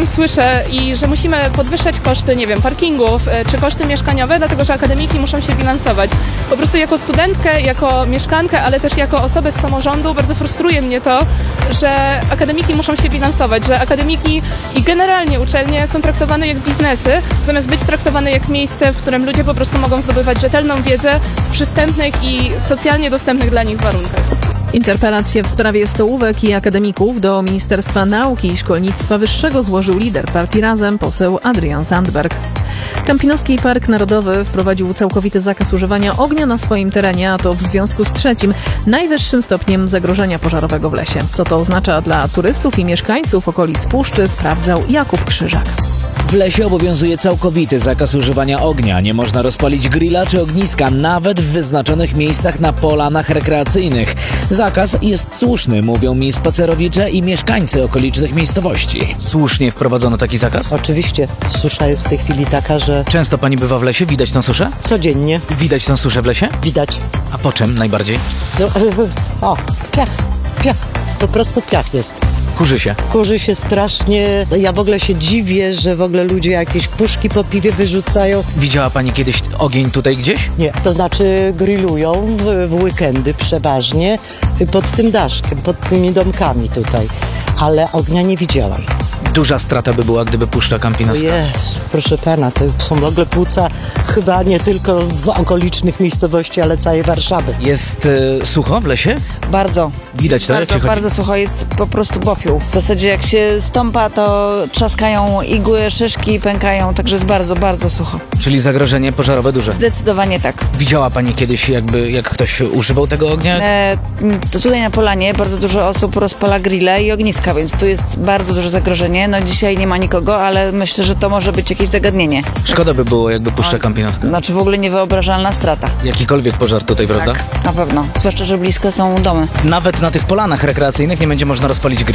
słyszę i że musimy podwyższać koszty, nie wiem, parkingów czy koszty mieszkaniowe, dlatego że akademiki muszą się bilansować. Po prostu jako studentkę, jako mieszkankę, ale też jako osobę z samorządu bardzo frustruje mnie to, że akademiki muszą się bilansować, że akademiki i generalnie uczelnie są traktowane jak biznesy, zamiast być traktowane jak miejsce, w którym ludzie po prostu mogą zdobywać rzetelną wiedzę w przystępnych i socjalnie dostępnych dla nich warunkach. Interpelację w sprawie stołówek i akademików do Ministerstwa Nauki i Szkolnictwa Wyższego złożył lider partii Razem, poseł Adrian Zandberg. Kampinoski Park Narodowy wprowadził całkowity zakaz używania ognia na swoim terenie, a to w związku z trzecim, najwyższym stopniem zagrożenia pożarowego w lesie. Co to oznacza dla turystów i mieszkańców okolic puszczy, sprawdzał Jakub Krzyżak. W lesie obowiązuje całkowity zakaz używania ognia. Nie można rozpalić grilla czy ogniska, nawet w wyznaczonych miejscach na polanach rekreacyjnych. Zakaz jest słuszny, mówią mi spacerowicze i mieszkańcy okolicznych miejscowości. Słusznie wprowadzono taki zakaz? Oczywiście, susza jest w tej chwili taka, że Często pani bywa w lesie? Widać tą suszę? codziennie Widać tą suszę w lesie? widać. A po czym najbardziej? No, piach. Po prostu piach jest. Kurzy się. Kurzy się strasznie. Ja w ogóle się dziwię, że w ogóle ludzie jakieś puszki po piwie wyrzucają. Widziała pani kiedyś ogień tutaj gdzieś? Nie, to znaczy grillują w weekendy przeważnie pod tym daszkiem, pod tymi domkami tutaj. Ale ognia nie widziałam. Duża strata by była, gdyby Puszcza Kampinoska. Jest, proszę pana, to są w ogóle płuca chyba nie tylko w okolicznych miejscowości, ale całej Warszawy. Jest sucho w lesie? Bardzo. Widać to, jak się Bardzo, chodzi? bardzo sucho, jest po prostu popiół. W zasadzie jak się stąpa, to trzaskają igły, szyszki, pękają, także jest bardzo, bardzo sucho. Czyli zagrożenie pożarowe duże. Zdecydowanie tak. Widziała pani kiedyś, jak ktoś używał tego ognia? To tutaj na polanie bardzo dużo osób rozpala grille i ogniska, więc tu jest bardzo duże zagrożenie. No dzisiaj nie ma nikogo, ale myślę, że to może być jakieś zagadnienie. Szkoda by było, jakby Puszcza Kampinoska. Znaczy w ogóle niewyobrażalna strata. Jakikolwiek pożar tutaj, prawda? Tak, na pewno. Zwłaszcza, że blisko są domy. Nawet na tych polanach rekreacyjnych nie będzie można rozpalić grilla.